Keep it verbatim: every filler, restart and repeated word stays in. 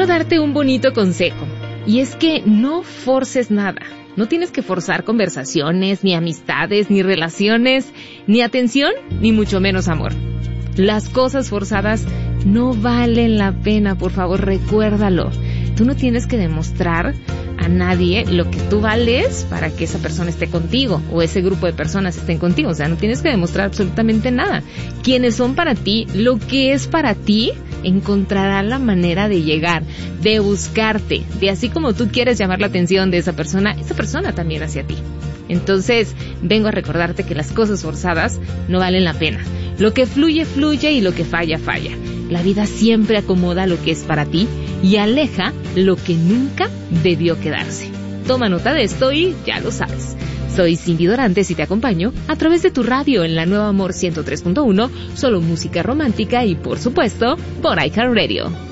quiero darte un bonito consejo. Y es que no forces nada. No tienes que forzar conversaciones, ni amistades, ni relaciones, ni atención, ni mucho menos amor. Las cosas forzadas no valen la pena, por favor, recuérdalo. Tú no tienes que demostrar a nadie lo que tú vales para que esa persona esté contigo o ese grupo de personas estén contigo. O sea, no tienes que demostrar absolutamente nada. Quienes son para ti, lo que es para ti, encontrará la manera de llegar, de buscarte, de así como tú quieres llamar la atención de esa persona, esa persona también hacia ti. Entonces, vengo a recordarte que las cosas forzadas no valen la pena. Lo que fluye, fluye y lo que falla, falla. La vida siempre acomoda lo que es para ti y aleja lo que nunca debió quedarse. Toma nota de esto y ya lo sabes. Soy Cindy Dorantes y te acompaño a través de tu radio en la Nueva Amor ciento tres punto uno, solo música romántica y, por supuesto, por iHeartRadio.